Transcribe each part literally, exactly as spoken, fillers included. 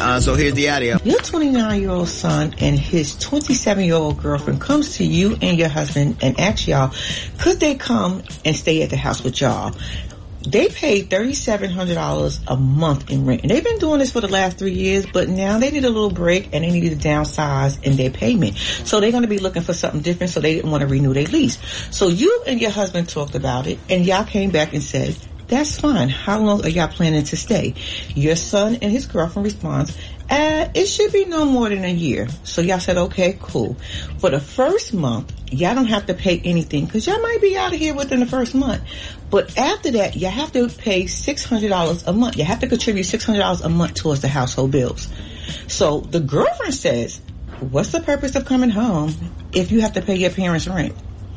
Uh, so here's the audio. Your twenty-nine-year-old son and his twenty-seven-year-old girlfriend comes to you and your husband and asks y'all, could they come and stay at the house with y'all? They paid three thousand seven hundred dollars a month in rent. And they've been doing this for the last three years, but now they need a little break and they needed to downsize in their payment. So they're going to be looking for something different, so they didn't want to renew their lease. So you and your husband talked about it, and y'all came back and said, that's fine. How long are y'all planning to stay? Your son and his girlfriend responds, uh, it should be no more than a year. So y'all said, okay, cool. For the first month, y'all don't have to pay anything because y'all might be out of here within the first month. But after that, you have to pay six hundred dollars a month. You have to contribute six hundred dollars a month towards the household bills. So the girlfriend says, what's the purpose of coming home if you have to pay your parents' rent?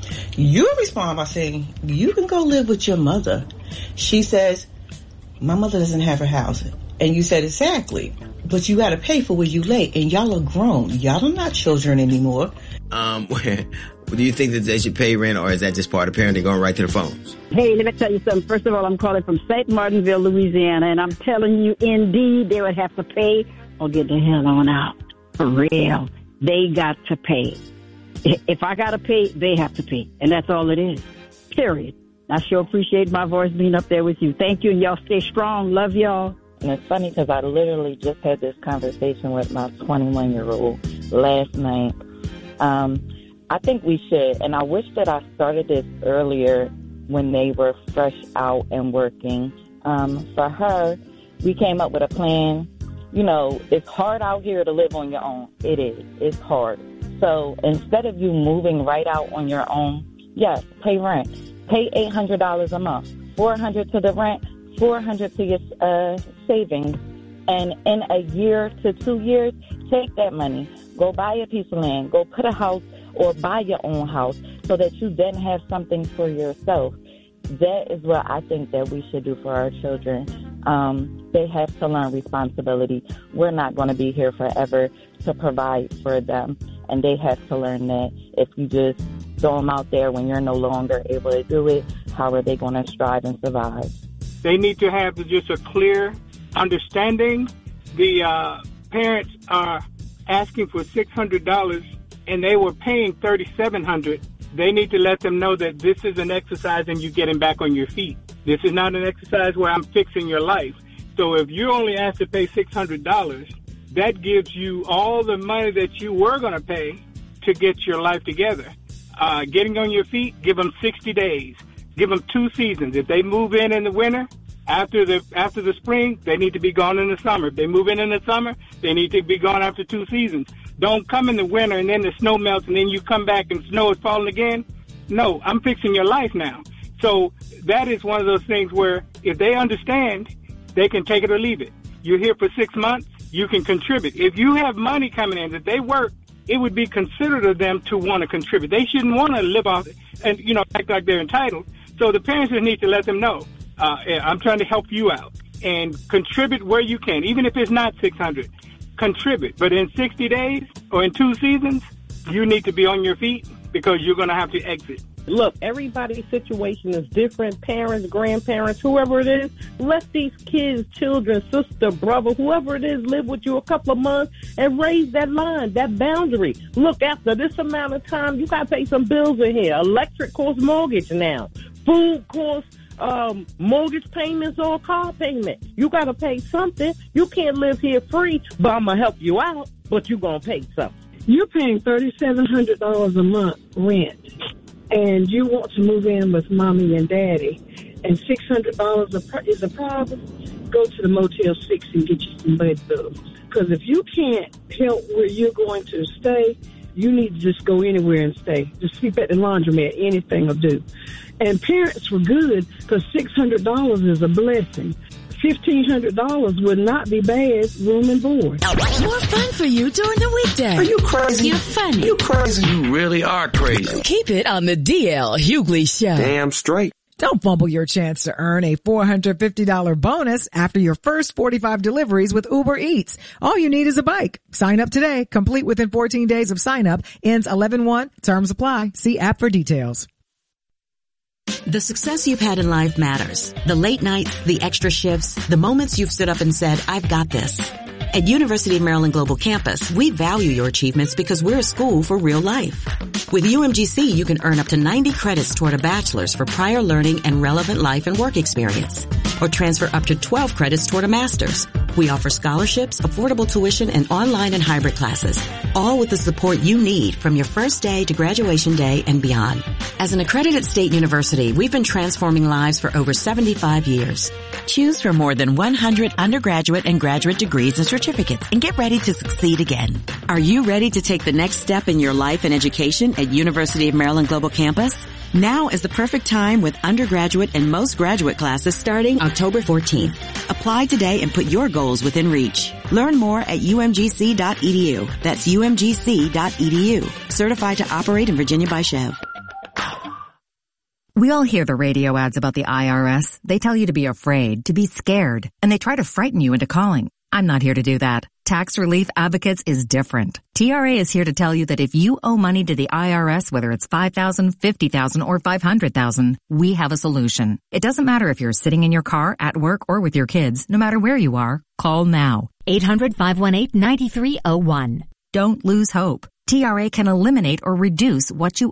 You respond by saying, you can go live with your mother. She says, my mother doesn't have a house. And you said, exactly. But you got to pay for where you lay. And y'all are grown. Y'all are not children anymore. Um, do you think that they should pay rent, or is that just part of parenting going right to the phones? Hey, let me tell you something. First of all, I'm calling from Saint Martinville, Louisiana, and I'm telling you, indeed, they would have to pay or get the hell on out. For real. They got to pay. If I got to pay, they have to pay. And that's all it is. Period. I sure appreciate my voice being up there with you. Thank you, and y'all stay strong. Love y'all. And it's funny because I literally just had this conversation with my twenty-one-year-old last night. Um, I think we should, and I wish that I started this earlier when they were fresh out and working. Um, for her, we came up with a plan. You know, it's hard out here to live on your own. It is. It's hard. So instead of you moving right out on your own, yes, pay rent. Pay eight hundred dollars a month, four hundred dollars to the rent, four hundred dollars to your uh, savings. And in a year to two years, take that money, go buy a piece of land, go put a house or buy your own house so that you then have something for yourself. That is what I think that we should do for our children. Um, they have to learn responsibility. We're not going to be here forever to provide for them. And they have to learn that if you just throw them out there when you're no longer able to do it, how are they going to strive and survive? They need to have just a clear understanding. The uh, parents are asking for six hundred dollars and they were paying three thousand seven hundred dollars. They need to let them know that this is an exercise in you getting back on your feet. This is not an exercise where I'm fixing your life. So if you only asked to pay six hundred dollars, that gives you all the money that you were going to pay to get your life together. Uh, getting on your feet, give them sixty days. Give them two seasons. If they move in in the winter, after the after the spring, they need to be gone in the summer. If they move in in the summer, they need to be gone after two seasons. Don't come in the winter and then the snow melts and then you come back and snow is falling again. No, I'm fixing your life now. So that is one of those things where if they understand, they can take it or leave it. You're here for six months, you can contribute. If you have money coming in that they work, it would be considered of them to want to contribute. They shouldn't want to live off and, you know, act like they're entitled. So the parents just need to let them know, uh, I'm trying to help you out and contribute where you can, even if it's not six hundred. Contribute. But in sixty days or in two seasons, you need to be on your feet because you're going to have to exit. Look, everybody's situation is different. Parents, grandparents, whoever it is, let these kids, children, sister, brother, whoever it is, live with you a couple of months and raise that line, that boundary. Look, after this amount of time, you got to pay some bills in here. Electric costs mortgage now. Food costs um, mortgage payments or car payment. You got to pay something. You can't live here free, but I'm going to help you out, but you're going to pay something. You're paying three thousand seven hundred dollars a month rent, and you want to move in with mommy and daddy, and six hundred dollars is a problem, go to the Motel six and get you some bed bugs. Because if you can't help where you're going to stay, you need to just go anywhere and stay. Just sleep at the laundromat. Anything will do. And parents were good because six hundred dollars is a blessing. fifteen hundred dollars would not be bad, room and board. More fun for you during the weekday. Are you crazy? You're funny. You crazy. You really are crazy. Keep it on the D L Hughley Show. Damn straight. Don't fumble your chance to earn a four hundred fifty dollars bonus after your first forty-five deliveries with Uber Eats. All you need is a bike. Sign up today. Complete within fourteen days of sign up. Ends eleven one. Terms apply. See app for details. The success you've had in life matters. The late nights, the extra shifts, the moments you've stood up and said, I've got this. At University of Maryland Global Campus, we value your achievements because we're a school for real life. With U M G C, you can earn up to ninety credits toward a bachelor's for prior learning and relevant life and work experience, or transfer up to twelve credits toward a master's. We offer scholarships, affordable tuition, and online and hybrid classes, all with the support you need from your first day to graduation day and beyond. As an accredited state university, we've been transforming lives for over seventy-five years. Choose from more than one hundred undergraduate and graduate degrees and certificates and get ready to succeed again. Are you ready to take the next step in your life and education at University of Maryland Global Campus? Now is the perfect time with undergraduate and most graduate classes starting October fourteenth. Apply today and put your goals within reach. Learn more at U M G C dot E D U. That's U M G C dot E D U. Certified to operate in Virginia by Chev. We all hear the radio ads about the I R S. They tell you to be afraid, to be scared, and they try to frighten you into calling. I'm not here to do that. Tax Relief Advocates is different. T R A is here to tell you that if you owe money to the I R S, whether it's five thousand dollars, fifty thousand dollars, or five hundred thousand dollars, we have a solution. It doesn't matter if you're sitting in your car, at work, or with your kids. No matter where you are, call now. eight hundred, five one eight, nine three zero one. Don't lose hope. T R A can eliminate or reduce what you